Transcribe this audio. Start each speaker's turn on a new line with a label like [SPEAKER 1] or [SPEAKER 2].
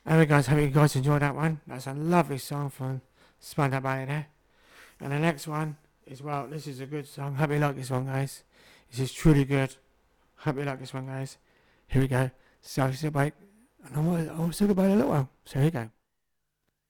[SPEAKER 1] Anyway, guys, hope you guys enjoyed that one. That's a lovely song from Spandau Ballet there. And the next one is, well, this is a good song. Hope you like this one, guys. This is truly good. Hope you like this one, guys. Here we go. So, sit back. And I'll say goodbye in a little while. So here we go.